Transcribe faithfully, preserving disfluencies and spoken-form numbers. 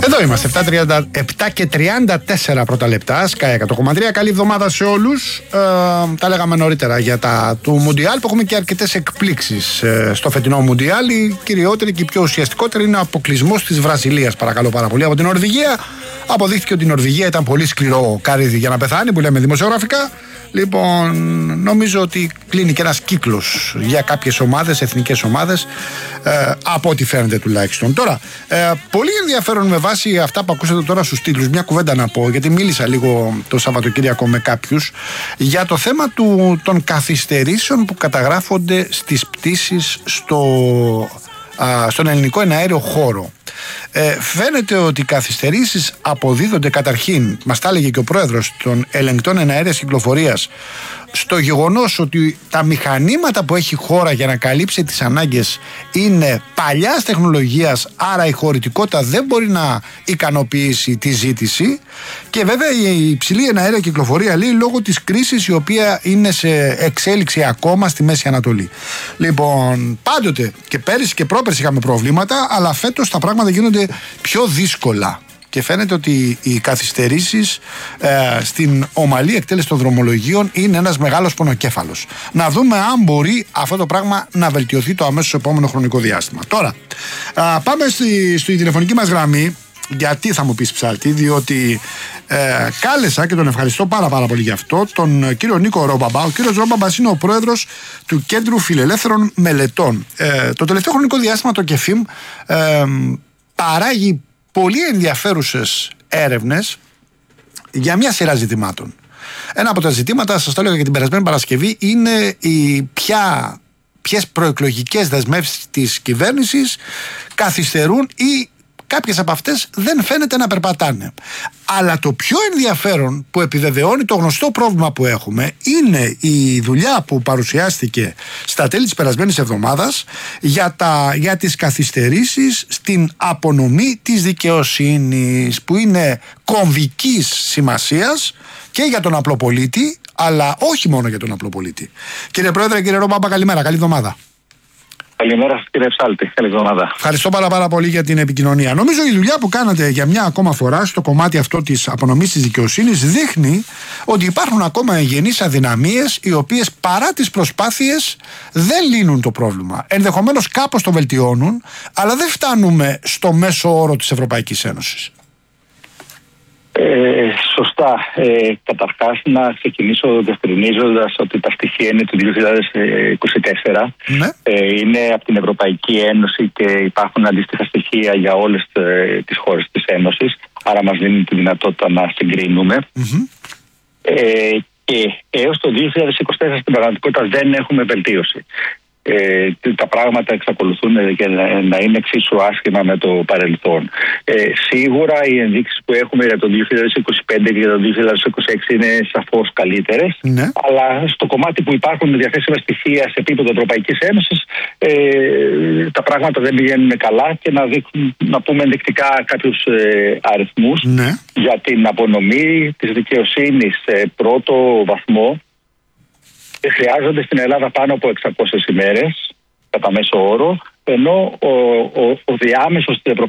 Εδώ είμαστε, επτά και τριάντα τέσσερα πρώτα λεπτά, Sky εκατό κόμμα τρία. Καλή εβδομάδα σε όλους. Ε, τα λέγαμε νωρίτερα για τα του Μουντιάλ, που έχουμε και αρκετές εκπλήξεις ε, στο φετινό Μουντιάλ. Η κυριότερη και η πιο ουσιαστικότερη είναι ο αποκλεισμός της Βραζιλίας, παρακαλώ πάρα πολύ, από την Νορβηγία. Αποδείχθηκε ότι η Νορβηγία ήταν πολύ σκληρό καρύδι για να πεθάνει, που λέμε δημοσιογραφικά. Λοιπόν, νομίζω ότι κλείνει και ένας κύκλος για κάποιες ομάδες, εθνικές ομάδες, ε, από ό,τι φαίνεται τουλάχιστον. Τώρα, ε, πολύ ενδιαφέρον με βάση αυτά που ακούσατε τώρα στους τίτλους, μια κουβέντα να πω, γιατί μίλησα λίγο το Σαββατοκύριακο με κάποιους για το θέμα του, των καθυστερήσεων που καταγράφονται στις πτήσεις στο, α, στον ελληνικό εναέριο χώρο. Ε, φαίνεται ότι οι καθυστερήσεις αποδίδονται καταρχήν, μας τα έλεγε και ο πρόεδρος των ελεγκτών εναέρειας κυκλοφορίας, στο γεγονός ότι τα μηχανήματα που έχει η χώρα για να καλύψει τις ανάγκες είναι παλιάς τεχνολογίας, άρα η χωρητικότητα δεν μπορεί να ικανοποιήσει τη ζήτηση, και βέβαια η υψηλή εναέρια κυκλοφορία λέει λόγω της κρίσης η οποία είναι σε εξέλιξη ακόμα στη Μέση Ανατολή. Λοιπόν, πάντοτε και πέρυσι και πρόπερσι είχαμε προβλήματα, αλλά φέτος τα πράγματα γίνονται πιο δύσκολα. Και φαίνεται ότι οι καθυστερήσεις ε, στην ομαλή εκτέλεση των δρομολογίων είναι ένας μεγάλος πονοκέφαλος. Να δούμε αν μπορεί αυτό το πράγμα να βελτιωθεί το αμέσως επόμενο χρονικό διάστημα. Τώρα, α, πάμε στη, στη τηλεφωνική μας γραμμή. Γιατί θα μου πεις, Ψάλτη? Διότι ε, κάλεσα, και τον ευχαριστώ πάρα πάρα πολύ γι' αυτό, τον κύριο Νίκο Ρομπαμπά. Ο κύριος Ρομπαμπάς είναι ο πρόεδρος του Κέντρου Φιλελεύθερων Μελετών. Ε, το τελευταίο χρονικό διάστημα το ΚΕΦΙΜ ε, παράγει πολύ ενδιαφέρουσες έρευνες για μια σειρά ζητημάτων. Ένα από τα ζητήματα, σας το έλεγα και την περασμένη Παρασκευή, είναι η ποια, ποιες προεκλογικές δεσμεύσεις της κυβέρνησης καθυστερούν ή κάποιες από αυτές δεν φαίνεται να περπατάνε. Αλλά το πιο ενδιαφέρον, που επιβεβαιώνει το γνωστό πρόβλημα που έχουμε, είναι η δουλειά που παρουσιάστηκε στα τέλη της περασμένης εβδομάδας για, τα, για τις καθυστερήσεις στην απονομή της δικαιοσύνης, που είναι κομβικής σημασίας και για τον απλό πολίτη, αλλά όχι μόνο για τον απλό πολίτη. Κύριε Πρόεδρε, κύριε Ρομπάμπα, καλημέρα, καλή εβδομάδα. Καλημέρα σας, κύριε Ψάλτη. Καλή εβδομάδα. Ευχαριστώ πάρα, πάρα πολύ για την επικοινωνία. Νομίζω η δουλειά που κάνατε για μια ακόμα φορά στο κομμάτι αυτό της απονομής της δικαιοσύνης δείχνει ότι υπάρχουν ακόμα εγγενείς αδυναμίες, οι οποίες παρά τις προσπάθειες δεν λύνουν το πρόβλημα. Ενδεχομένως κάπως το βελτιώνουν, αλλά δεν φτάνουμε στο μέσο όρο της Ευρωπαϊκής Ένωσης. Ε, σωστά. Ε, καταρχάς, να ξεκινήσω διευκρινίζοντας ότι τα στοιχεία είναι του δύο χιλιάδες είκοσι τέσσερα. Ναι. Ε, είναι από την Ευρωπαϊκή Ένωση και υπάρχουν αντίστοιχα στοιχεία για όλες ε, τις χώρες της Ένωσης. Άρα μας δίνουν τη δυνατότητα να συγκρίνουμε. Mm-hmm. Ε, και έως το δύο χιλιάδες είκοσι τέσσερα στην πραγματικότητα δεν έχουμε βελτίωση. Ε, τα πράγματα εξακολουθούν και να είναι εξίσου άσχημα με το παρελθόν. Ε, σίγουρα οι ενδείξεις που έχουμε για το δύο χιλιάδες είκοσι πέντε και για το δύο χιλιάδες είκοσι έξι είναι σαφώς καλύτερες. Ναι. Αλλά στο κομμάτι που υπάρχουν διαθέσιμα στοιχεία σε επίπεδο Ευρωπαϊκής Ένωσης, ε, τα πράγματα δεν πηγαίνουν καλά, και να, δείχνουν, να πούμε ενδεικτικά κάποιους ε, αριθμούς. Ναι. Για την απονομή της δικαιοσύνης σε πρώτο βαθμό. Χρειάζονται στην Ελλάδα πάνω από εξακόσιες ημέρες κατά μέσο όρο, ενώ ο, ο, ο διάμεσος στην